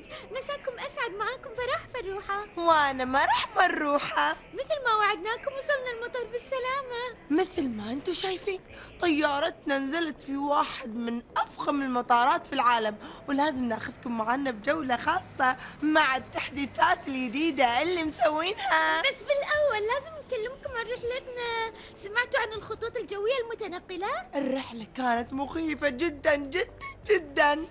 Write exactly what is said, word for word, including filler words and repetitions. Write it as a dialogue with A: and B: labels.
A: سعيد، مساكم أسعد. معاكم فرح فروحة.
B: وانا مرح مروحة.
A: مثل ما وعدناكم وصلنا المطار بالسلامة.
B: مثل ما انتم شايفين طيارتنا نزلت في واحد من افخم المطارات في العالم، ولازم ناخذكم معنا بجولة خاصة مع التحديثات الجديدة اللي مسوينها.
A: بس بالأول لازم نكلمكم عن رحلتنا. سمعتوا عن الخطوط الجوية المتنقلة؟
B: الرحلة كانت مخيفة جدا جدا جدا.